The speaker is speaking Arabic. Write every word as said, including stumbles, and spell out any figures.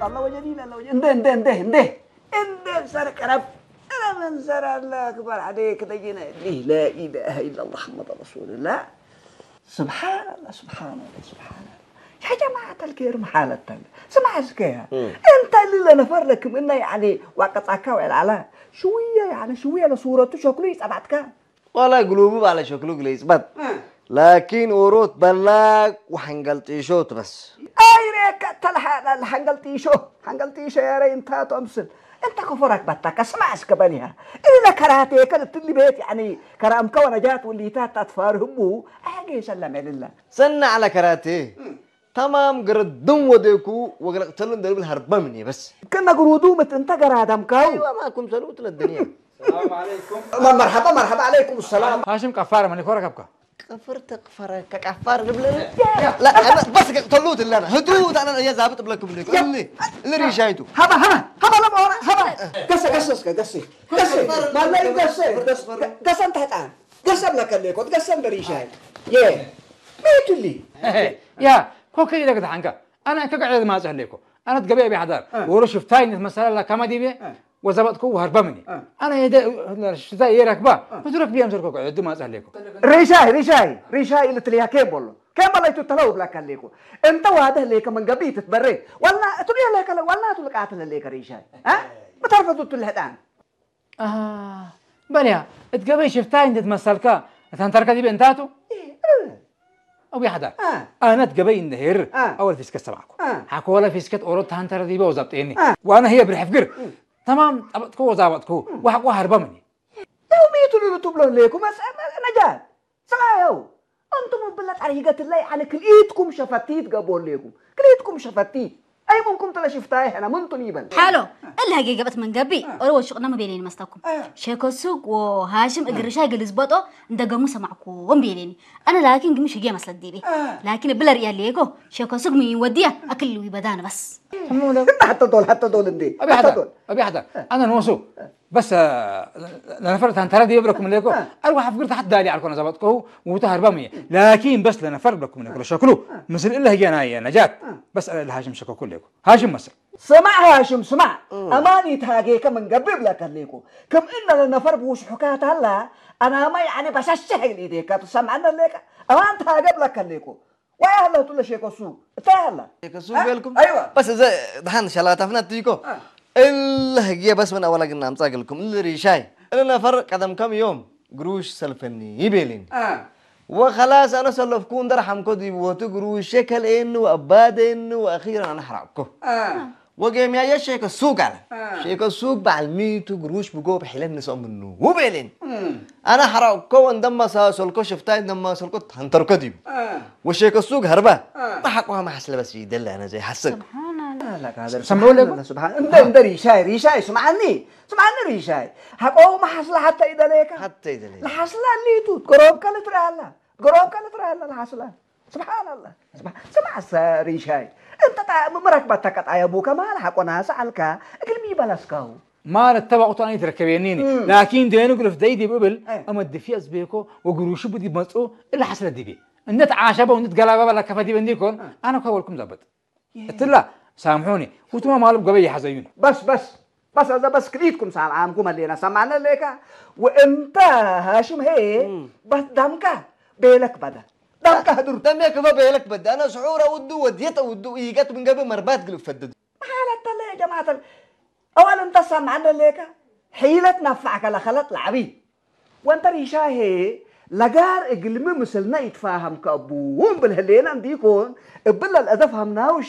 الله وجليل الله وجليل انده انده انده انده انده سرك رب أنا من سر الله أكبر عليك دينا ليه لا إله إلا الله محمد رسول الله سبحان الله سبحان الله سبحان الله يا جماعة الكرام حالة سمع زكاها أنت اللي نفر لك منه يعني وقت عكاوي على شوية يعني شوية لصورته شكله يسبعتك والله قلوبه على شكله يثبت لكن ورود بلاك وحنقلتي شوت بس أي ريك تلح الحنقلتي شو حنقلتي شو يا ري أنت تمثل أنت كفرك بتك اسمع اسكبليها إلا كرهتي كانت اللي بيت يعني كرامك ونجات واللي تات تفارهمه أجي سلم لله سنة على كراتي تمام قردم وديكو وقلقتلن درب الهربة مني بس كنا قرودومة انت قرادم كاو أيوة معكم سلوت للدنيا السلام عليكم مرحبا مرحبا عليكم السلام هاشم كفارة ماني كورك أبكى كفرت كفر كفار قبل لا أنا بس طلوت اللي أنا هدوت أنا يا زابط بلاكم اللي اللي اللي ريشايتو هبا هبا هبا لا بورا هبا قص قصص قص قص ما لا يقص قص انت هتعان قص لك اللي كنت قص بريشاي يه ميت اللي يا كو كي لك دحنك أنا كقعد ما أزهلكوا أنا تقبل بحضر ورش شفتاين مثلا لا كما دي بي وزبطكو وهربا مني انا يدا شتا يركبا فترك بيام سركو قعد ما أزهلكوا ريشاي ريشاي ريشاي اللي تليها كيف بقول كم الله يتطلعوا بلاك الليكو انت وهذا الليك من قبي تتبري ولا تقول لك ولا تقول لك عتل الليك ريشاي ها بتعرف تقول الهدان اه بليا تقبل شفتاين تتمثلك تنترك دي بنتاتو أو بيحدا آه. أنا تجبي النهر آه. أول فيسكت سبعكم آه. حكوا ولا فيسكت أوروت هانتر دي بوزبط إني آه. وأنا هي بالحفجر تمام أبتكو وزابتكو وحكوا هربا مني يوم يتولوا تبلون ليكم بس نجات سلايو أنتم بلت عريقة الله يعني كليتكم شفتيت قبول ليكم كليتكم شفتيت أي منكم تلا شفتاي أنا من تنيبل حلو اللي هجي جبت من قبي أروح شغلنا ما بيني مستوكم شيكو سوق وهاشم الجرشاي جلس بطو ندقمو سمعكم بيني أنا لكن مش هجي مسلا ديبي لكن بلا ريال ليكو شيكو سوق مين وديه أكل ويبدانا بس حتى دول حتى دول اندي أبي حدا أبي حدا أنا نوسو بس لأن فرت هنترى دي يبركم ليكو أروح أفكر حتى دالي على كنا زبطكو وتهرب مية لكن بس لأن فرق لكم ليكو شكله مثل إلا هي أنا نجات بس الهاشم شكو كلكم هاشم مثل سمع هاشم سمع أماني تهاجيك من قبل لك ليكو كم إن لنا فرق وش حكاية هلا أنا ما يعني بس الشهر إيديك تسمعنا ليك أمان تهاجب لك ليكو ويا هلا تقول شيء كسو تهلا شيء كسو بالكم أيوة بس إذا دحين شلات أفنى تيجو إلا هي بس من أول قلنا أمساك لكم اللي ريشاي إلنا فرق قدم كم يوم قروش سلفني يبيلين آه. وخلاص أنا سلفكون درحم كودي وتقروش شكل إنه وأباد إنه وأخيرا أنا حرقكم آه. وجيم يا شيك السوق على آه. شيك السوق بعلميتو قروش بجو بحلال نسوا منه وبيلين أنا حرقكم عندما سأسولكو شفتاي عندما سأسولكو هنتر كديم آه. وشيك السوق هربا آه. ما حقوها ما حسلا بس يدل أنا زي حسك لا هذا سمعوا لك سبحان الله انت ريشاي ريشاي سمعني سمعني ريشاي حقوه ما حصل حتى إذا ليك حتى إذا ليك الحصل اللي توت قرب كله ترى الله قرب كله ترى الله الحصل سبحان الله سمع سمع ريشاي انت تع مركبتك يا ابو كمال حقنا سألك اكل مي بلسكاو ما نتبعوا تاني تركبينيني لكن دينو قلف دايدي بقبل أما الدفياس بيكو وقروش بدي بمسؤول إلا حصل ديبي النت عاشبه ونت قلابه ولا كفدي بنديكون أنا كولكم زبط اتلا سامحوني وتما مالب قبي حزيون بس بس بس هذا بس كليتكم سال عامكم اللي أنا سمعنا لك وانت هاشم هي بس دمك بيلك بدا دمك هدر دمك ما بيلك بدا أنا شعوره ودو وديته ودو إيجات من قبل مربات قلف فدد حالة الله يا جماعة أولا أنت سمعنا لك حيلة نفعك لخلت العبيد وانت ريشاهي لقار اقلمي مثلنا يتفاهم كأبوهم بالهلين عنديكم بلا الأدف همناوش